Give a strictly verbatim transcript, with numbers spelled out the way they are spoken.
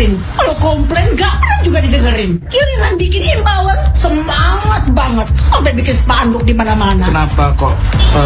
didengerin. Kalau komplain gak pernah juga didengerin. Giliran bikin himbauan semangat banget sampai bikin spanduk di mana-mana. Kenapa kok uh,